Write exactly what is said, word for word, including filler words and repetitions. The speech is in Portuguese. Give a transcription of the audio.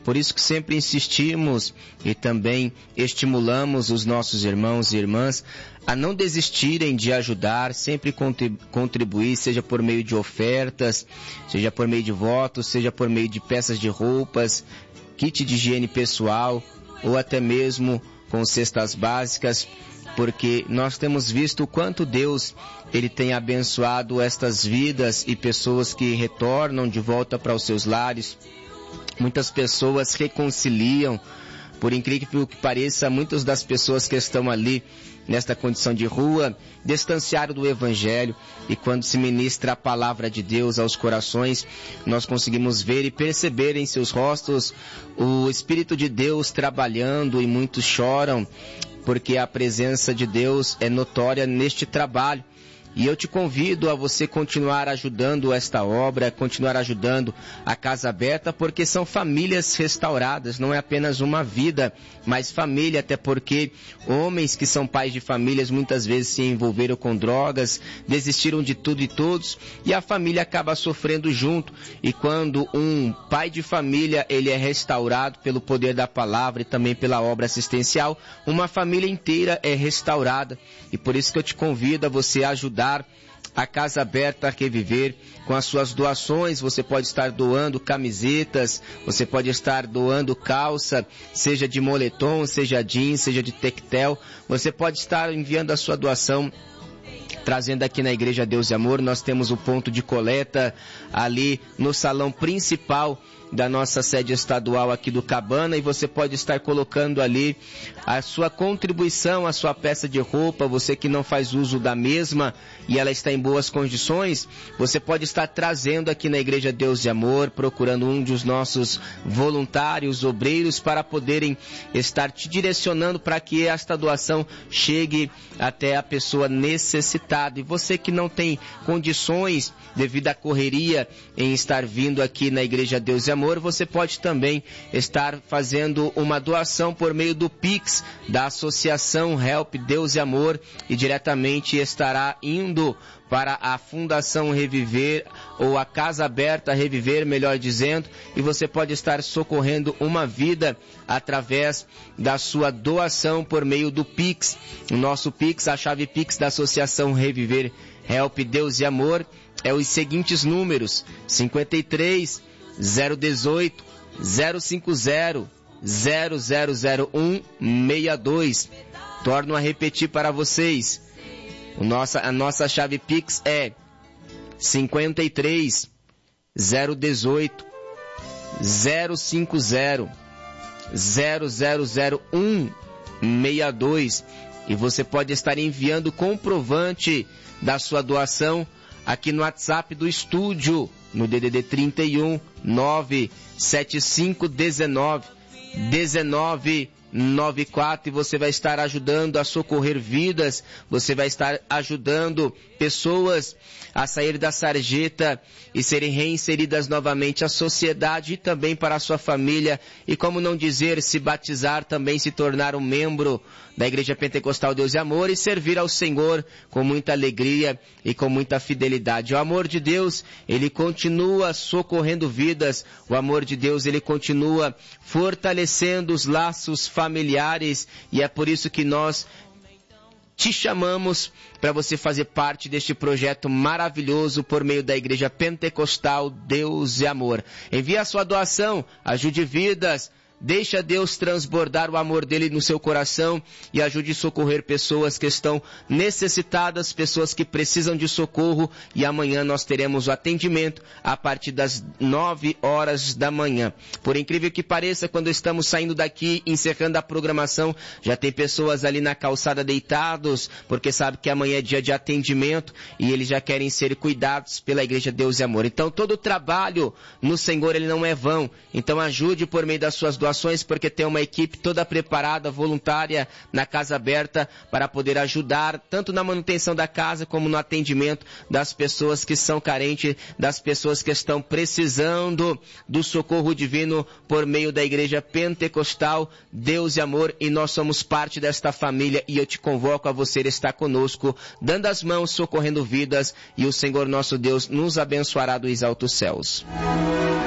por isso que sempre insistimos e também estimulamos os nossos irmãos e irmãs a não desistirem de ajudar, sempre contribuir, seja por meio de ofertas, seja por meio de votos, seja por meio de peças de roupas, kit de higiene pessoal ou até mesmo com cestas básicas, porque nós temos visto o quanto Deus ele tem abençoado estas vidas e pessoas que retornam de volta para os seus lares. Muitas pessoas reconciliam, por incrível que pareça, muitas das pessoas que estão ali nesta condição de rua, distanciaram do Evangelho, e quando se ministra a palavra de Deus aos corações, nós conseguimos ver e perceber em seus rostos o Espírito de Deus trabalhando, e muitos choram, porque a presença de Deus é notória neste trabalho. E eu te convido a você continuar ajudando esta obra, continuar ajudando a Casa Aberta, porque são famílias restauradas, não é apenas uma vida, mas família, até porque homens que são pais de famílias muitas vezes se envolveram com drogas, desistiram de tudo e todos, e a família acaba sofrendo junto. E quando um pai de família ele é restaurado pelo poder da palavra e também pela obra assistencial, uma família inteira é restaurada. E por isso que eu te convido a você ajudar a Casa Aberta a Reviver com as suas doações. Você pode estar doando camisetas, você pode estar doando calça, seja de moletom, seja jeans, seja de tectel. Você pode estar enviando a sua doação, trazendo aqui na Igreja Deus e Amor. Nós temos o ponto de coleta ali no salão principal da nossa sede estadual aqui do Cabana, e você pode estar colocando ali a sua contribuição, a sua peça de roupa. Você que não faz uso da mesma e ela está em boas condições, você pode estar trazendo aqui na Igreja Deus e Amor, procurando um dos nossos voluntários, obreiros, para poderem estar te direcionando para que esta doação chegue até a pessoa necessitada. E você que não tem condições devido à correria em estar vindo aqui na Igreja Deus e Amor, você pode também estar fazendo uma doação por meio do Pix da Associação Help Deus e Amor, e diretamente estará indo para a Fundação Reviver, ou a Casa Aberta Reviver, melhor dizendo, e você pode estar socorrendo uma vida através da sua doação por meio do Pix. O nosso Pix, a chave Pix da Associação Reviver Help Deus e Amor, é os seguintes números: cinquenta e três, zero dezoito, zero cinquenta, zero zero zero um, sessenta e dois. Torno a repetir para vocês. O nossa, a nossa chave Pix é cinquenta e três, zero dezoito, zero cinquenta, zero zero zero um, sessenta e dois. E você pode estar enviando o comprovante da sua doação aqui no WhatsApp do estúdio, no D D D trinta e um, nove sete cinco um nove, um nove nove quatro, e você vai estar ajudando a socorrer vidas, você vai estar ajudando pessoas a sair da sarjeta e serem reinseridas novamente à sociedade e também para a sua família, e como não dizer, se batizar, também se tornar um membro da Igreja Pentecostal Deus e Amor e servir ao Senhor com muita alegria e com muita fidelidade. O amor de Deus, ele continua socorrendo vidas, o amor de Deus, ele continua fortalecendo os laços familiares, e é por isso que nós te chamamos para você fazer parte deste projeto maravilhoso por meio da Igreja Pentecostal Deus e Amor. Envie a sua doação, ajude vidas, deixa Deus transbordar o amor dele no seu coração e ajude a socorrer pessoas que estão necessitadas, pessoas que precisam de socorro. E amanhã nós teremos o atendimento a partir das nove horas da manhã. Por incrível que pareça, quando estamos saindo daqui, encerrando a programação, já tem pessoas ali na calçada deitados, porque sabe que amanhã é dia de atendimento e eles já querem ser cuidados pela Igreja Deus e Amor. Então todo o trabalho no Senhor, ele não é vão. Então ajude por meio das suas doações, porque tem uma equipe toda preparada, voluntária, na Casa Aberta, para poder ajudar tanto na manutenção da casa como no atendimento das pessoas que são carentes, das pessoas que estão precisando do socorro divino por meio da Igreja Pentecostal Deus e Amor, e nós somos parte desta família, e eu te convoco a você estar conosco, dando as mãos, socorrendo vidas, e o Senhor nosso Deus nos abençoará dos altos céus.